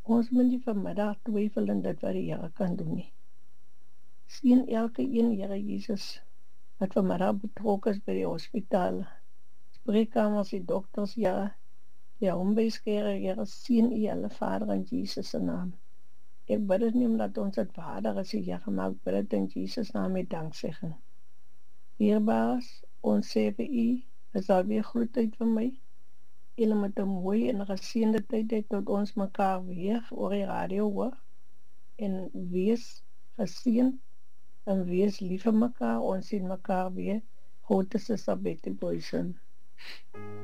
Ons moet nie vanmiddag twyfel in dit wat die Here kan doen nie. Sien elke een, Here Jesus, wat vanmiddag betrokke is by die hospitaal, spreekkamers, die dokters, Here, die homebeskere, Here, sien U hulle Vader in Jesus se naam. Ek bid dit nie omdat ons het vader is, Here, maar ek bid dit in Jesus naam met danksegging. Dierbaas, ons sê vir U, is alweer groot tyd vir my. Julle moet 'n mooi en geseënde tyd hê tot ons mekaar weer oor die radio hoor. En wees geseënd en wees lief vir mekaar. Ons sien mekaar weer. Groete Suster Betty Boysen.